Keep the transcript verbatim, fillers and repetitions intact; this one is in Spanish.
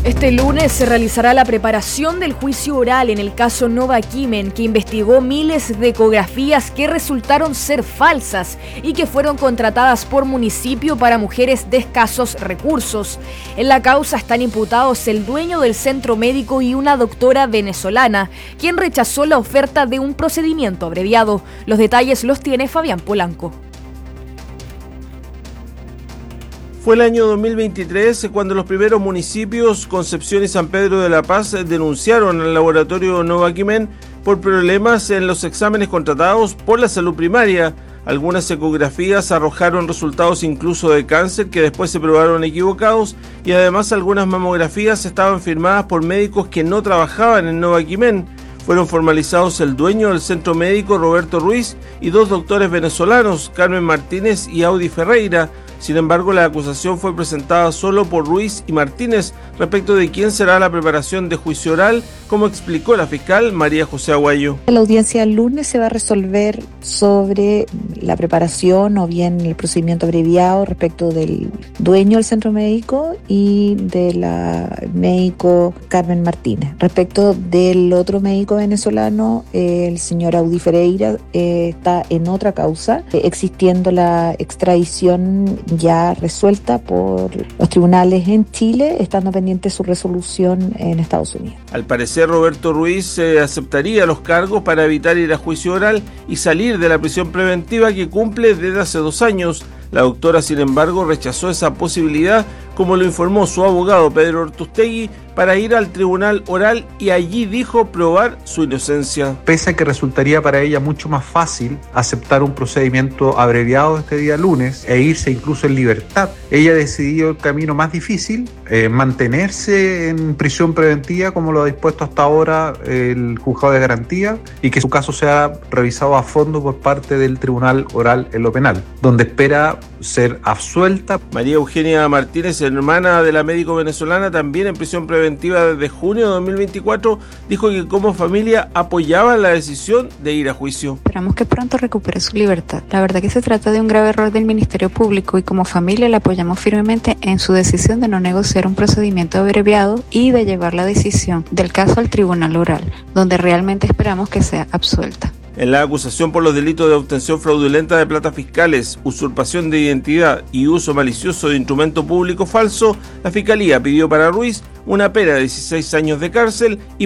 Este lunes se realizará la preparación del juicio oral en el caso Nova Kimen, que investigó miles de ecografías que resultaron ser falsas y que fueron contratadas por municipio para mujeres de escasos recursos. En la causa están imputados el dueño del centro médico y una doctora venezolana, quien rechazó la oferta de un procedimiento abreviado. Los detalles los tiene Fabián Polanco. Fue el año dos mil veintitrés cuando los primeros municipios, Concepción y San Pedro de la Paz, denunciaron al laboratorio Nova Kimen por problemas en los exámenes contratados por la salud primaria. Algunas ecografías arrojaron resultados incluso de cáncer que después se probaron equivocados, y además algunas mamografías estaban firmadas por médicos que no trabajaban en Nova Kimen. Fueron formalizados el dueño del centro médico, Roberto Ruiz, y dos doctores venezolanos, Carmen Martínez y Audi Ferreira. Sin embargo, la acusación fue presentada solo por Ruiz y Martínez respecto de quién será la preparación de juicio oral, como explicó la fiscal María José Aguayo. La audiencia el lunes se va a resolver sobre la preparación o bien el procedimiento abreviado respecto del dueño del centro médico y de la médico Carmen Martínez. Respecto del otro médico venezolano, el señor Audi Ferreira, eh, está en otra causa, eh, existiendo la extradición ya resuelta por los tribunales en Chile, estando pendiente su resolución en Estados Unidos. Al parecer, Roberto Ruiz eh, aceptaría los cargos para evitar ir a juicio oral y salir de la prisión preventiva que cumple desde hace dos años. La doctora, sin embargo, rechazó esa posibilidad, como lo informó su abogado Pedro Ortustegui, para ir al tribunal oral, y allí dijo probar su inocencia. Pese a que resultaría para ella mucho más fácil aceptar un procedimiento abreviado este día lunes e irse incluso en libertad, ella decidió el camino más difícil, eh, mantenerse en prisión preventiva como lo ha dispuesto hasta ahora el juzgado de garantía, y que su caso sea revisado a fondo por parte del tribunal oral en lo penal, donde espera ser absuelta. María Eugenia Martínez, hermana de la médico venezolana, también en prisión preventiva desde junio de dos mil veinticuatro, dijo que como familia apoyaban la decisión de ir a juicio. Esperamos que pronto recupere su libertad. La verdad que se trata de un grave error del Ministerio Público y como familia la apoyamos firmemente en su decisión de no negociar un procedimiento abreviado y de llevar la decisión del caso al tribunal oral, donde realmente esperamos que sea absuelta. En la acusación por los delitos de obtención fraudulenta de plata fiscales, usurpación de identidad y uso malicioso de instrumento público falso, la Fiscalía pidió para Ruiz una pena de dieciséis años de cárcel y